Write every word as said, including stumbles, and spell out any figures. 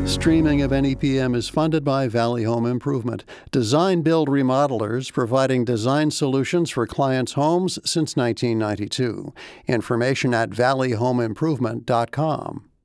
Streaming of N E P M is funded by Valley Home Improvement, design build remodelers providing design solutions for clients' homes since nineteen ninety-two. Information at valley home improvement dot com.